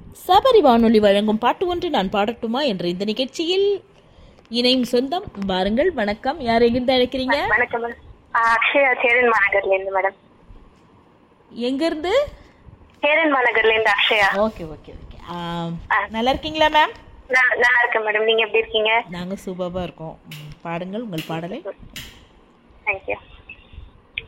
சபரி வானொலி வழங்கும் பாட்டு ஒன்று நான் பாடட்டுமா என்ற இந்த நிகழ்ச்சியில் இணையும் சொந்தம் வாருங்கள். வணக்கம். யார் எங்கிருந்து அழைக்கிறீங்க? வணக்கம் மேடம். அக்ஷயா சேரன் மாநகர்ல இருந்து மேடம். எங்க இருந்து? சேரன் மாநகர்ல இருந்து அக்ஷயா. Okay okay okay. நல்லா இருக்கீங்களா மேம்? நல்லா இருக்கேன் மேடம். நீங்க எப்படி இருக்கீங்க? நாங்க சூப்பரா இருக்கோம். பாடுங்கள் உங்கள் பாடலை. தேங்க்யூ.